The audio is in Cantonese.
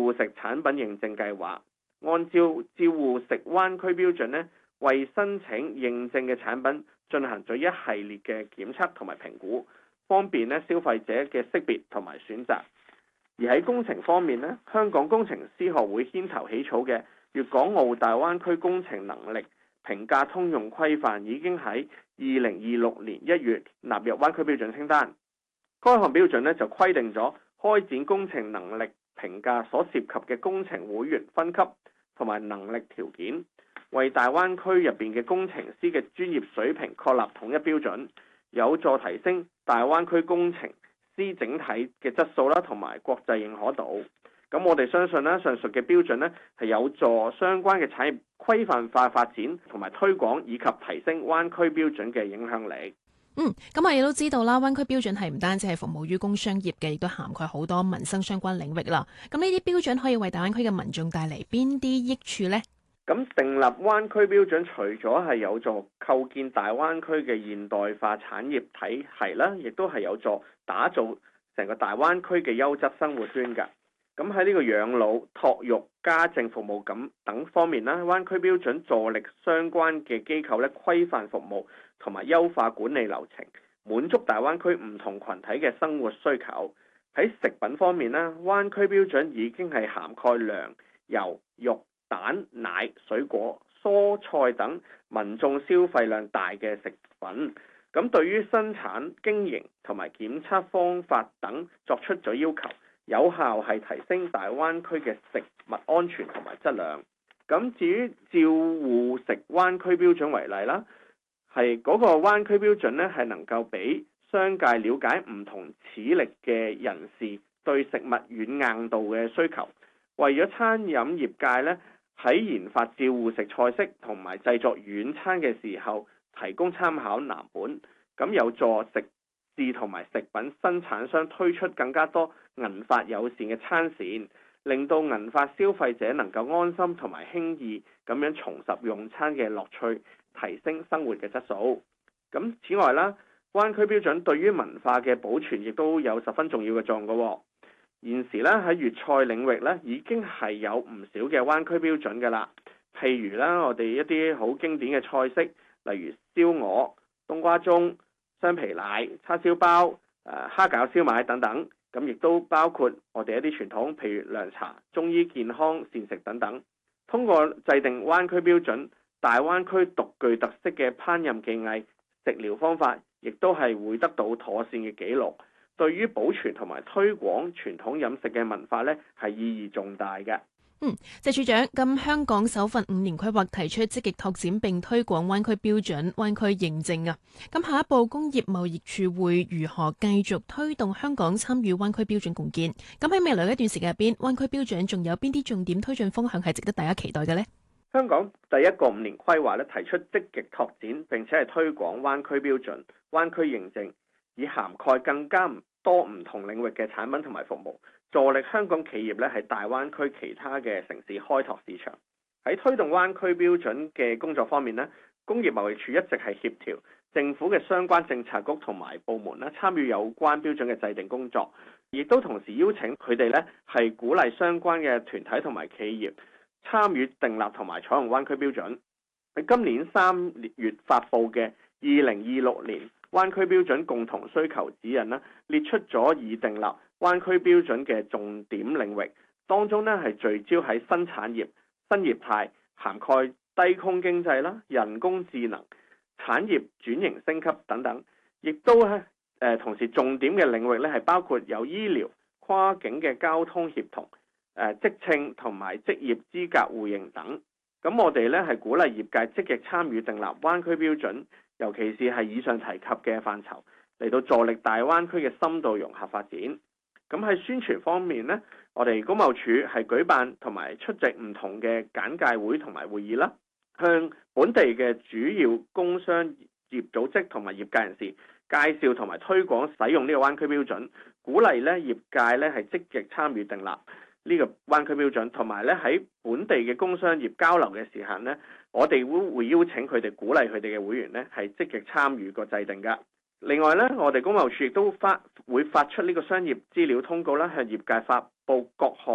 戶食產品認證計劃，按照照戶食灣區標準呢，為申請認證嘅產品進行咗一系列嘅檢測同埋評估，方便呢消費者嘅識別同埋選擇。而喺工程方面呢，香港工程師學會牽頭起草嘅粵港澳大灣區工程能力評價通用規範已經喺2026年1月納入灣區標準清單。該項標準呢就規定咗開展工程能力評價所涉及嘅工程會員分級同埋能力條件，為大灣區入邊嘅工程師嘅專業水平確立統一標準，有助提升大灣區工程師整體嘅質素啦，同埋國際認可度。咁我哋相信咧，上述嘅標準咧係有助相關嘅產業規範化發展同埋推廣，以及提升灣區標準嘅影響力。 咁我哋都知道啦，灣區標準係唔單止係服務於工商業嘅，亦都涵蓋好多民生相關領域啦。咁呢啲標準可以為大灣區嘅民眾帶嚟邊啲益處呢？ 咁訂立灣區標準，除咗係有助構建大灣區嘅現代化產業體系啦，亦都係有助打造成個大灣區嘅優質生活圈㗎。咁喺呢個養老、託育、家政服務咁等方面啦，灣區標準助力相關嘅機構咧規範服務同埋優化管理流程，滿足大灣區唔同群體嘅生活需求。喺食品方面啦，灣區標準已經係涵蓋糧、油、肉、蛋、奶、水果、蔬菜等民眾消費量大嘅食品。咁對於生產、經營同埋檢測方法等作出咗要求，有效係提升大灣區嘅食物安全同埋質量。咁至於照戶食灣區標準為例啦，係嗰個灣區標準呢係能夠俾商界了解唔同齒力嘅人士對食物軟硬度嘅需求，為咗餐飲業界呢喺研發照戶食菜式同埋製作軟餐嘅時候提供參考藍本，咁有助食肆同埋食品生產商推出更加多銀髮友善嘅餐線，令到銀髮消費者能夠安心同埋輕易咁樣重拾用餐嘅樂趣，提升生活嘅質素。咁此外啦，灣區標準對於文化嘅保存亦都有十分重要嘅作用嘅。現時咧喺粵菜領域咧已經係有唔少嘅灣區標準㗎啦，譬如啦我哋一啲好經典嘅菜式，例如燒鵝、冬瓜盅、雙皮奶、叉燒包、蝦餃燒賣等等，咁亦都包括我哋一啲傳統，譬如涼茶、中醫健康膳食等等。通過制定灣區標準，大灣區獨具特色嘅烹飪技藝、食療方法，亦都係會得到妥善嘅記錄。對於保存同埋推廣傳統飲食嘅文化呢，係意義重大嘅。 謝處長，咁香港首份5年規劃提出積極拓展並推廣灣區標準、灣區認證啊。咁下一步工業貿易署會如何繼續推動香港參與灣區標準共建？咁喺未來一段時間入邊，灣區標準仲有邊啲重點推進方向係值得大家期待嘅呢？ 香港第一個5年規劃咧提出積極拓展並且係推廣灣區標準、灣區認證，以涵蓋更加多唔同領域嘅產品同埋服務，助力香港企業咧喺大灣區其他嘅城市開拓市場。喺推動灣區標準嘅工作方面咧，工業貿易署一直係協調政府嘅相關政策局同埋部門咧參與有關標準嘅制定工作，亦都同時邀請佢哋咧係鼓勵相關嘅團體同埋企業參與訂立同埋採用灣區標準。喺今年3月發布嘅2026年灣區標準共同需求指引啦，列出咗已訂立灣區標準嘅重點領域，當中呢係聚焦喺新產業、新業態，涵蓋低空經濟啦、人工智能、產業轉型升級等等，亦都同時重點嘅領域咧係包括有醫療、跨境嘅交通協同、職稱同埋職業資格互認等。咁我哋咧係鼓勵業界積極參與訂立灣區標準，尤其是係以上提及嘅範疇，嚟到助力大灣區嘅深度融合發展。咁喺宣傳方面呢，我哋工貿署係舉辦同埋出席唔同嘅簡介會同埋會議啦，向本地嘅主要工商業組織同埋業界人士介紹同埋推廣使用呢個灣區標準，鼓勵咧業界咧係積極參與訂立呢個灣區標準，同埋咧喺本地嘅工商業交流嘅時候呢，我哋會邀請佢哋，鼓勵佢哋嘅會員呢係積極參與個制定㗎。另外呢，我哋工貿署亦都會發出呢個商業資料通告啦，向業界發布各項